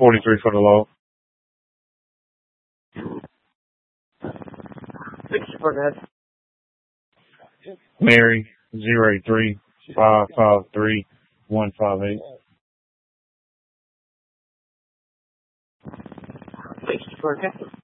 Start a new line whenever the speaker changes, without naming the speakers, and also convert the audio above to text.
43 for the low.
60 for that.
Mary, 083-553-158.
60 for that.